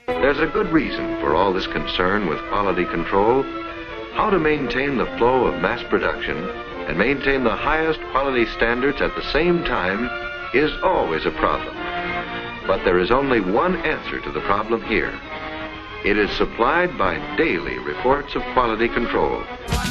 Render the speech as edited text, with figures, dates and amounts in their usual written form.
There's a good reason for all this concern with quality control. How to maintain the flow of mass production and maintain the highest quality standards at the same time is always a problem. But there is only one answer to the problem here. It is supplied by daily reports of quality control.